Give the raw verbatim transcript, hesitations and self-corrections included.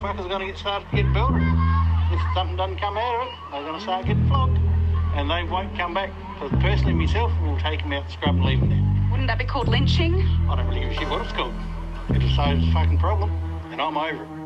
Fuckers are going to get started to get built. If something doesn't come out of it, they're going to start getting flogged. And they won't come back. Because personally, myself, will take them out the scrub and leave them there. Wouldn't that be called lynching? I don't really give a shit what it's called. It'll solve the fucking problem, and I'm over it.